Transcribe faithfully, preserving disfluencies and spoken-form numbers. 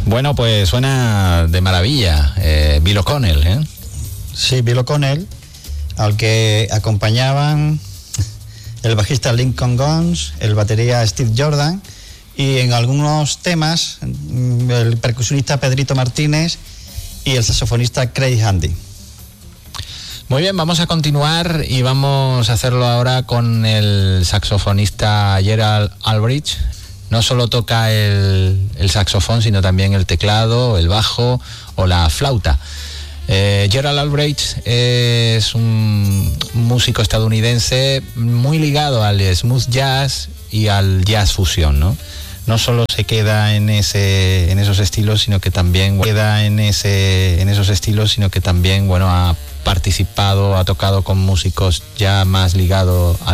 Bueno, pues suena de maravilla, eh, Bill O'Connell, ¿eh? Sí, Bill O'Connell, al que acompañaban el bajista Lincoln Guns, el batería Steve Jordan y en algunos temas el percusionista Pedrito Martínez y el saxofonista Craig Handy. Muy bien, vamos a continuar y vamos a hacerlo ahora con el saxofonista Gerald Albright. No solo toca el, el saxofón, sino también el teclado, el bajo o la flauta. Eh, Gerald Albright es un músico estadounidense muy ligado al smooth jazz y al jazz fusión, ¿no? No solo se queda en ese en esos estilos, sino que también queda en ese en esos estilos, sino que también, bueno, ha participado, ha tocado con músicos ya más ligados al